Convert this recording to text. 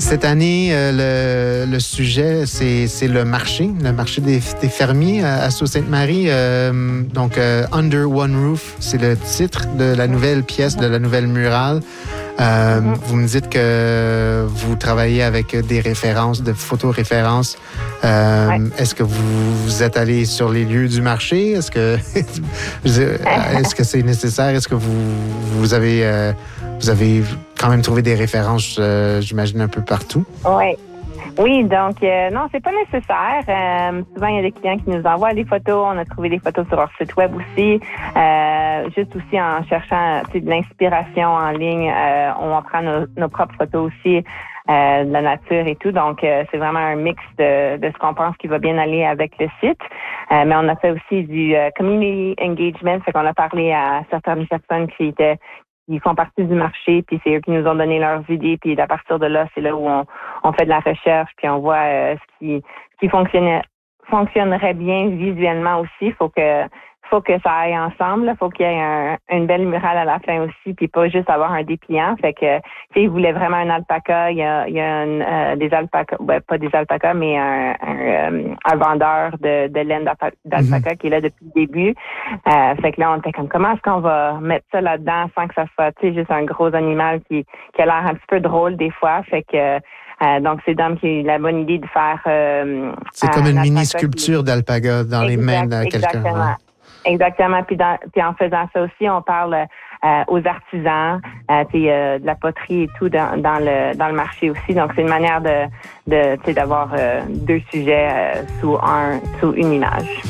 Cette année, le sujet, c'est le marché des fermiers à Sault-Sainte-Marie. Donc, Under One Roof, c'est le titre de la nouvelle pièce, de la nouvelle murale. Vous me dites que vous travaillez avec des références, de photos-références. Est-ce que vous êtes allé sur les lieux du marché? Est-ce que c'est nécessaire? Est-ce que vous avez quand même trouvé des références, j'imagine, un peu partout? Oui, donc non, c'est pas nécessaire. Souvent, il y a des clients qui nous envoient des photos. On a trouvé des photos sur leur site web aussi. Juste aussi en cherchant de l'inspiration en ligne, on prend nos propres photos aussi de la nature et tout. Donc, c'est vraiment un mix de ce qu'on pense qui va bien aller avec le site. Mais on a fait aussi du community engagement, fait qu'on a parlé à certaines personnes qui font partie du marché, puis c'est eux qui nous ont donné leurs idées, puis à partir de là, c'est là où on fait de la recherche, puis on voit ce qui fonctionnerait bien visuellement aussi. Faut que ça aille ensemble. Il faut qu'il y ait une belle murale à la fin aussi, puis pas juste avoir un dépliant. Fait que, tu sais, ils voulaient vraiment un alpaca. Il y a des alpacas, pas des alpacas, mais un vendeur de laine d'alpaca qui est là depuis le début. Fait que là, on était comme, comment est-ce qu'on va mettre ça là-dedans sans que ça soit, tu sais, juste un gros animal qui a l'air un petit peu drôle des fois. Fait que donc, c'est Dom qui a eu la bonne idée de faire... c'est comme une mini-sculpture d'alpaga dans les mains de quelqu'un. Exactement. Puis en faisant ça aussi, on parle aux artisans, de la poterie et tout dans le marché aussi. Donc, c'est une manière d'avoir deux sujets sous une image.